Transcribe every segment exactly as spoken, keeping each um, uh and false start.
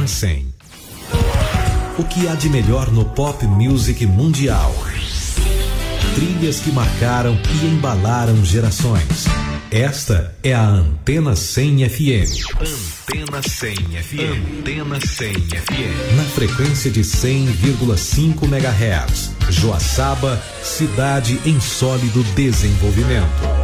Antena cem. O que há de melhor no pop music mundial? Trilhas que marcaram e embalaram gerações. Esta é a Antena cem F M. Antena cem F M. Antena cem F M. Na frequência de cem vírgula cinco megahertz. Joaçaba, cidade em sólido desenvolvimento.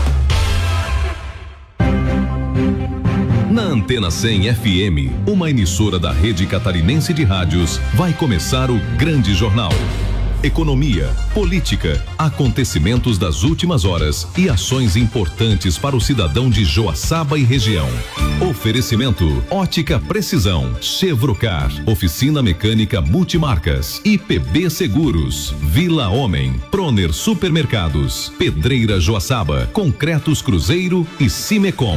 Na Antena cem F M, uma emissora da Rede Catarinense de Rádios, vai começar o Grande Jornal. Economia, política, acontecimentos das últimas horas e ações importantes para o cidadão de Joaçaba e região. Oferecimento: Ótica Precisão, Chevrocar, Oficina Mecânica Multimarcas, I P B Seguros, Vila Homem, Proner Supermercados, Pedreira Joaçaba, Concretos Cruzeiro e Cimecom.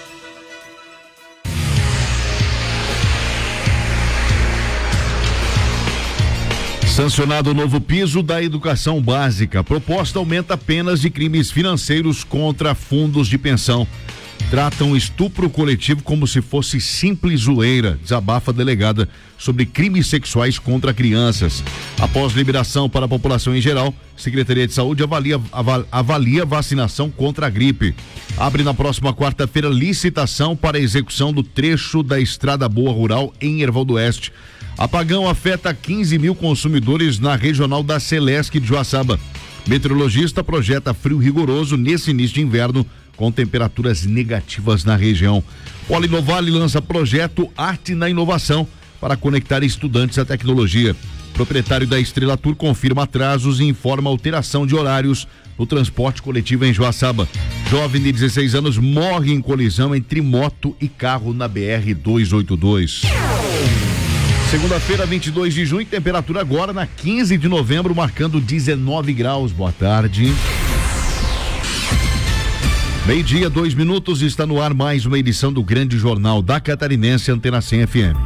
Sancionado o novo piso da educação básica. Proposta aumenta penas de crimes financeiros contra fundos de pensão. Tratam estupro coletivo como se fosse simples zoeira, desabafa a delegada sobre crimes sexuais contra crianças. Após liberação para a população em geral, Secretaria de Saúde avalia, aval, avalia vacinação contra a gripe. Abre na próxima quarta-feira licitação para a execução do trecho da Estrada Boa Rural em Erval do Oeste. Apagão afeta quinze mil consumidores na regional da Celesc de Joaçaba. Meteorologista projeta frio rigoroso nesse início de inverno, com temperaturas negativas na região. Polo Inovale lança projeto Arte na Inovação para conectar estudantes à tecnologia. Proprietário da Estrela Tour confirma atrasos e informa alteração de horários no transporte coletivo em Joaçaba. Jovem de dezesseis anos morre em colisão entre moto e carro na B R duzentos e oitenta e dois. Segunda-feira, vinte e dois de junho, temperatura agora na quinze de novembro, marcando dezenove graus. Boa tarde. Meio-dia, dois minutos, está no ar mais uma edição do Grande Jornal da Catarinense, Antena cem F M.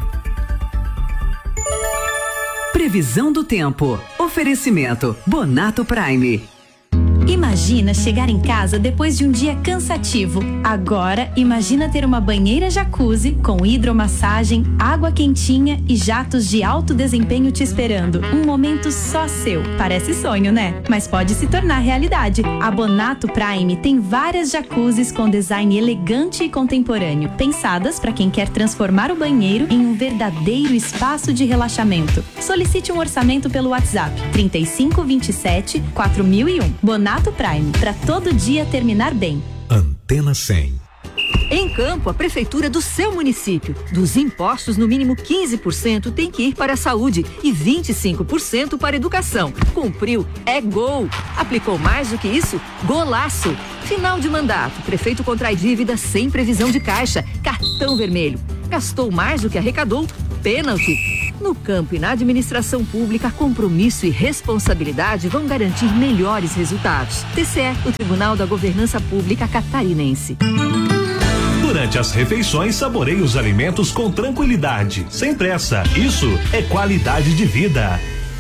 Previsão do tempo. Oferecimento Bonato Prime. Imagina chegar em casa depois de um dia cansativo. Agora, imagina ter uma banheira jacuzzi com hidromassagem, água quentinha e jatos de alto desempenho te esperando. Um momento só seu. Parece sonho, né? Mas pode se tornar realidade. A Bonato Prime tem várias jacuzzis com design elegante e contemporâneo, pensadas para quem quer transformar o banheiro em um verdadeiro espaço de relaxamento. Solicite um orçamento pelo WhatsApp trinta e cinco, vinte e sete, quatro mil e um. Bonato Prime, para todo dia terminar bem. Antena cem. Em Campo, a prefeitura do seu município. Dos impostos, no mínimo quinze por cento tem que ir para a saúde e vinte e cinco por cento para a educação. Cumpriu, é gol. Aplicou mais do que isso? Golaço. Final de mandato, prefeito contrai dívida sem previsão de caixa. Cartão vermelho. Gastou mais do que arrecadou? Pênalti. No campo e na administração pública, compromisso e responsabilidade vão garantir melhores resultados. T C E, o Tribunal da Governança Pública Catarinense. Durante as refeições, saboreie os alimentos com tranquilidade, sem pressa. Isso é qualidade de vida.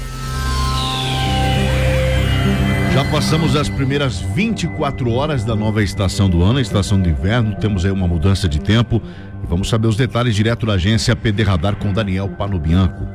Já passamos as primeiras vinte e quatro horas da nova estação do ano, a estação do inverno. Temos aí uma mudança de tempo e vamos saber os detalhes direto da agência P D Radar com Daniel Panobianco.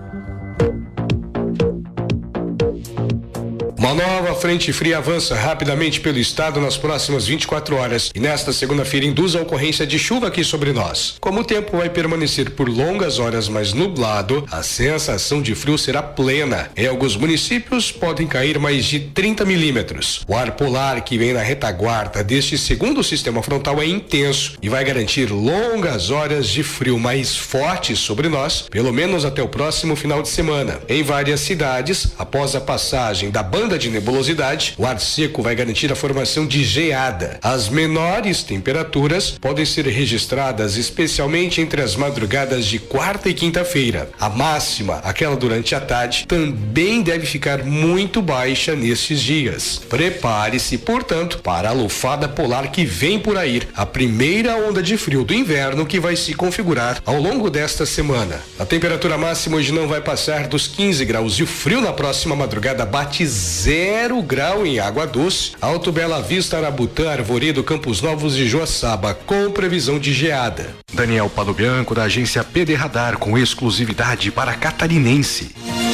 Uma nova frente fria avança rapidamente pelo estado nas próximas vinte e quatro horas e nesta segunda-feira induz a ocorrência de chuva aqui sobre nós. Como o tempo vai permanecer por longas horas mais nublado, a sensação de frio será plena. Em alguns municípios podem cair mais de trinta milímetros. O ar polar que vem na retaguarda deste segundo sistema frontal é intenso e vai garantir longas horas de frio mais forte sobre nós, pelo menos até o próximo final de semana. Em várias cidades, após a passagem da banda de nebulosidade, o ar seco vai garantir a formação de geada. As menores temperaturas podem ser registradas especialmente entre as madrugadas de quarta e quinta-feira. A máxima, aquela durante a tarde, também deve ficar muito baixa nesses dias. Prepare-se, portanto, para a lufada polar que vem por aí, a primeira onda de frio do inverno que vai se configurar ao longo desta semana. A temperatura máxima hoje não vai passar dos quinze graus e o frio na próxima madrugada bate zero zero grau em Água Doce, Alto Bela Vista, Arabutã, Arvoredo, Campos Novos e Joaçaba, com previsão de geada. Daniel Padobianco, da agência P D Radar, com exclusividade para catarinense.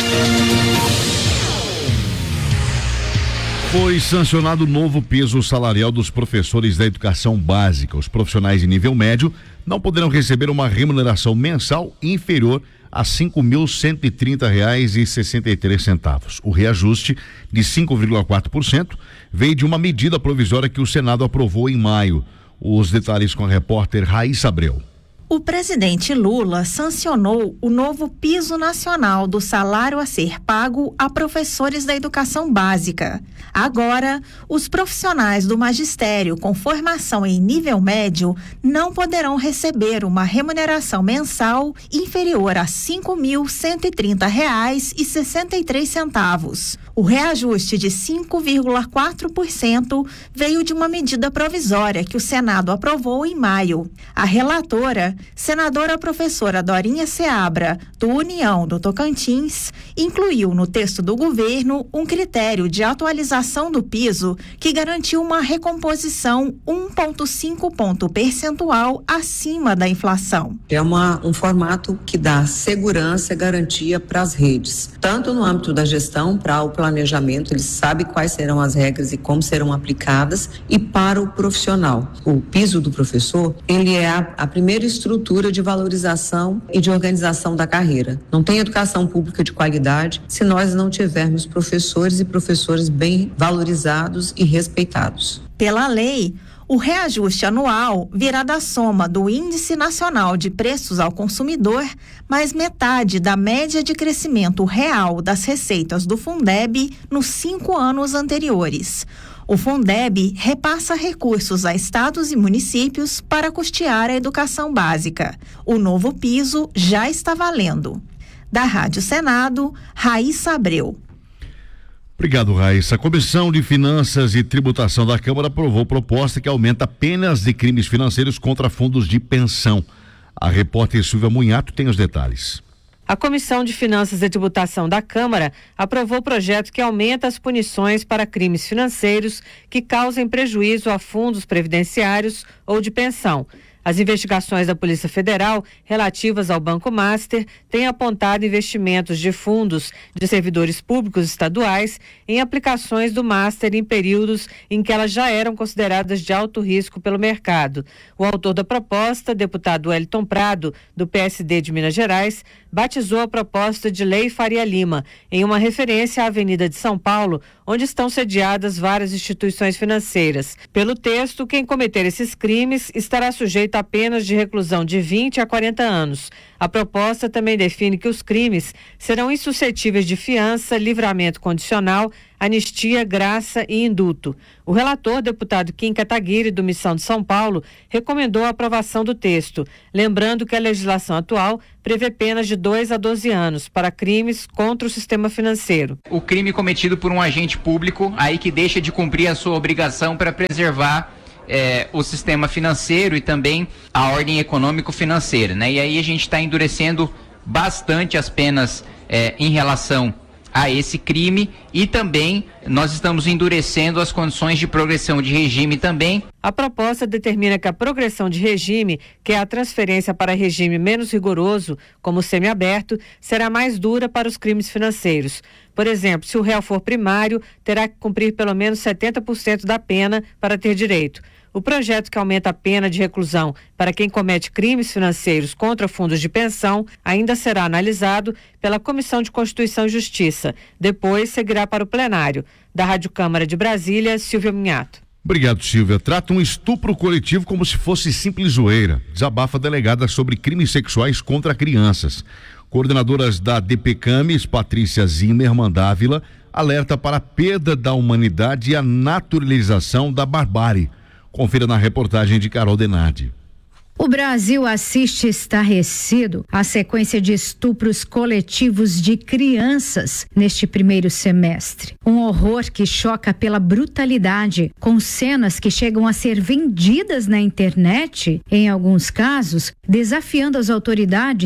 Foi sancionado o novo piso salarial dos professores da educação básica. Os profissionais de nível médio não poderão receber uma remuneração mensal inferior a cinco mil cento e trinta reais e sessenta e três centavos. O reajuste de cinco vírgula quatro por cento veio de uma medida provisória que o Senado aprovou em maio. Os detalhes com a repórter Raíssa Abreu. O presidente Lula sancionou o novo piso nacional do salário a ser pago a professores da educação básica. Agora, os profissionais do magistério com formação em nível médio não poderão receber uma remuneração mensal inferior a cinco mil cento e trinta reais e sessenta e três centavos. O reajuste de cinco vírgula quatro por cento veio de uma medida provisória que o Senado aprovou em maio. A relatora, senadora professora Dorinha Seabra, do União do Tocantins, incluiu no texto do governo um critério de atualização do piso que garantiu uma recomposição um vírgula cinco ponto percentual acima da inflação. É uma, um formato que dá segurança e garantia para as redes, tanto no âmbito da gestão, para o planejamento, ele sabe quais serão as regras e como serão aplicadas, e para o profissional. O piso do professor, ele é a, a primeira estrutura de valorização e de organização da carreira. Não tem educação pública de qualidade se nós não tivermos professores e professores bem valorizados e respeitados. Pela lei, o reajuste anual virá da soma do Índice Nacional de Preços ao Consumidor, mais metade da média de crescimento real das receitas do Fundeb nos cinco anos anteriores. O Fundeb repassa recursos a estados e municípios para custear a educação básica. O novo piso já está valendo. Da Rádio Senado, Raíssa Abreu. Obrigado, Raíssa. A Comissão de Finanças e Tributação da Câmara aprovou proposta que aumenta penas de crimes financeiros contra fundos de pensão. A repórter Silvia Munhato tem os detalhes. A Comissão de Finanças e Tributação da Câmara aprovou o projeto que aumenta as punições para crimes financeiros que causem prejuízo a fundos previdenciários ou de pensão. As investigações da Polícia Federal relativas ao Banco Master têm apontado investimentos de fundos de servidores públicos estaduais em aplicações do Master em períodos em que elas já eram consideradas de alto risco pelo mercado. O autor da proposta, deputado Wellington Prado, do P S D de Minas Gerais, batizou a proposta de Lei Faria Lima, em uma referência à Avenida de São Paulo, onde estão sediadas várias instituições financeiras. Pelo texto, quem cometer esses crimes estará sujeito a penas de reclusão de vinte a quarenta anos. A proposta também define que os crimes serão insuscetíveis de fiança, livramento condicional, anistia, graça e indulto. O relator, deputado Kim Kataguiri, do Missão de São Paulo, recomendou a aprovação do texto, lembrando que a legislação atual prevê penas de dois a doze anos para crimes contra o sistema financeiro. O crime cometido por um agente público, aí que deixa de cumprir a sua obrigação para preservar É, o sistema financeiro e também a ordem econômico-financeira, né? E aí a gente está endurecendo bastante as penas é, em relação a esse crime, e também nós estamos endurecendo as condições de progressão de regime também. A proposta determina que a progressão de regime, que é a transferência para regime menos rigoroso, como o semiaberto, será mais dura para os crimes financeiros. Por exemplo, se o réu for primário, terá que cumprir pelo menos setenta por cento da pena para ter direito. O projeto que aumenta a pena de reclusão para quem comete crimes financeiros contra fundos de pensão ainda será analisado pela Comissão de Constituição e Justiça. Depois seguirá para o plenário. Da Rádio Câmara de Brasília, Silvia Minhato. Obrigado, Silvia. Trata um estupro coletivo como se fosse simples zoeira. Desabafa a delegada sobre crimes sexuais contra crianças. Coordenadoras da D P Camis, Patrícia Zimmermann Dávila, alerta para a perda da humanidade e a naturalização da barbárie. Confira na reportagem de Carol Denardi. O Brasil assiste estarrecido à sequência de estupros coletivos de crianças neste primeiro semestre. Um horror que choca pela brutalidade, com cenas que chegam a ser vendidas na internet, em alguns casos, desafiando as autoridades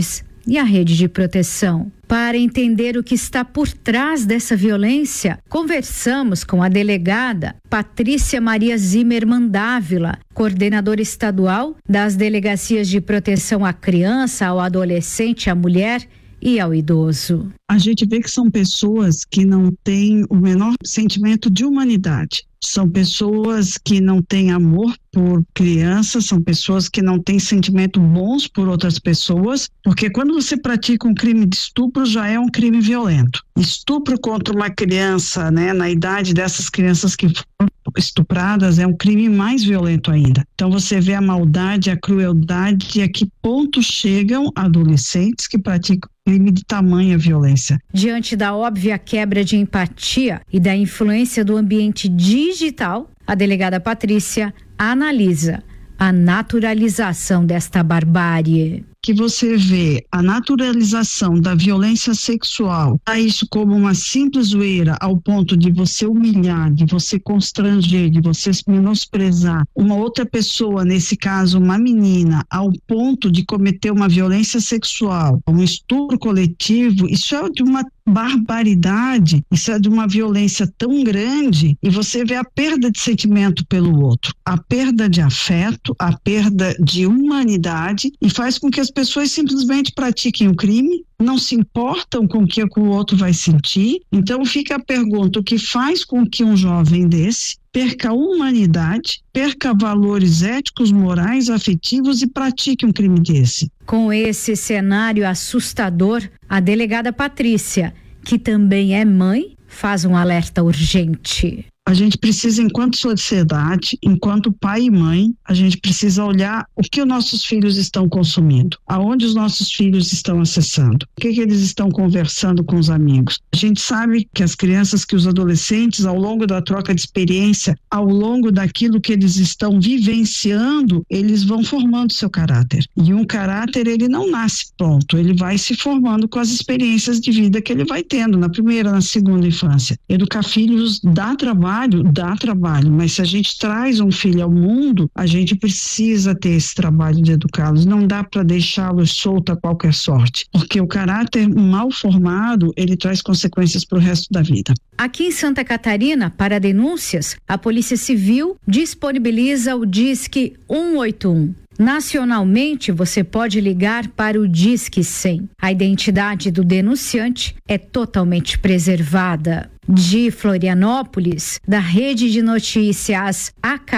e a rede de proteção. Para entender o que está por trás dessa violência, conversamos com a delegada Patrícia Maria Zimmermann Dávila, coordenadora estadual das Delegacias de Proteção à Criança, ao Adolescente, à Mulher e ao Idoso. A gente vê que são pessoas que não têm o menor sentimento de humanidade. São pessoas que não têm amor por crianças, são pessoas que não têm sentimentos bons por outras pessoas, porque quando você pratica um crime de estupro, já é um crime violento. Estupro contra uma criança, né, na idade dessas crianças que foram estupradas, é um crime mais violento ainda. Então você vê a maldade, a crueldade e a que ponto chegam adolescentes que praticam crime de tamanha violência. Diante da óbvia quebra de empatia e da influência do ambiente digital, a delegada Patrícia analisa a naturalização desta barbárie. Que você vê a naturalização da violência sexual, a isso como uma simples zoeira, ao ponto de você humilhar, de você constranger, de você menosprezar uma outra pessoa, nesse caso uma menina, ao ponto de cometer uma violência sexual, um estupro coletivo, isso é de uma barbaridade, isso é de uma violência tão grande, e você vê a perda de sentimento pelo outro, a perda de afeto, a perda de humanidade, e faz com que as pessoas simplesmente pratiquem o crime, não se importam com o que o outro vai sentir. Então fica a pergunta: o que faz com que um jovem desse perca a humanidade, perca valores éticos, morais, afetivos e pratique um crime desse? Com esse cenário assustador, a delegada Patrícia, que também é mãe, faz um alerta urgente. A gente precisa, enquanto sociedade, enquanto pai e mãe, a gente precisa olhar o que os nossos filhos estão consumindo, aonde os nossos filhos estão acessando, o que, que eles estão conversando com os amigos. A gente sabe que as crianças, que os adolescentes, ao longo da troca de experiência, ao longo daquilo que eles estão vivenciando, eles vão formando seu caráter. E um caráter, ele não nasce pronto, ele vai se formando com as experiências de vida que ele vai tendo na primeira, na segunda infância. Educar filhos dá trabalho, dá trabalho, mas se a gente traz um filho ao mundo, a gente precisa ter esse trabalho de educá-los. Não dá para deixá-los soltos a qualquer sorte, porque o caráter mal formado, ele traz consequências para o resto da vida. Aqui em Santa Catarina, para denúncias, a Polícia Civil disponibiliza o Disque um oito um. Nacionalmente, você pode ligar para o Disque cem. A identidade do denunciante é totalmente preservada. De Florianópolis, da Rede de Notícias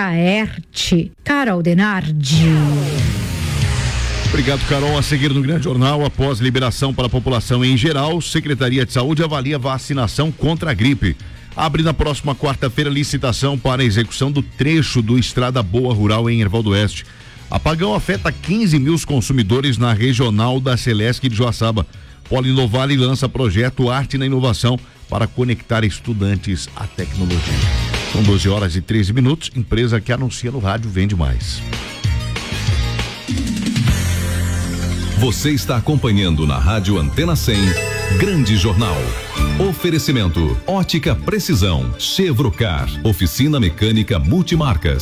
Acaerte, Carol Denardi. Obrigado, Carol. A seguir no Grande Jornal, após liberação para a população em geral, Secretaria de Saúde avalia vacinação contra a gripe. Abre na próxima quarta-feira licitação para a execução do trecho do Estrada Boa Rural em Erval do Oeste. Apagão afeta quinze mil consumidores na regional da Celesc de Joaçaba. Polo Inovale lança projeto Arte na Inovação para conectar estudantes à tecnologia. São doze horas e treze minutos. Empresa que anuncia no rádio vende mais. Você está acompanhando na Rádio Antena cem, Grande Jornal. Oferecimento: Ótica Precisão, Chevrocar, Oficina Mecânica Multimarcas.